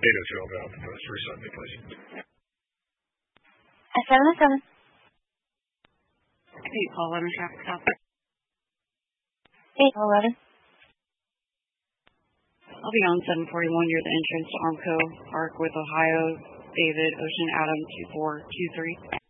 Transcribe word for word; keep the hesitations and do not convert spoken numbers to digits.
eight oh two, I'll go out the post for Sunday, please. At seven oh seven. Eight call eleven traffic stop. Eight call eleven. I'll be on seven forty-one near the entrance to Armco Park with Ohio, David, Ocean, Adam, two four two three.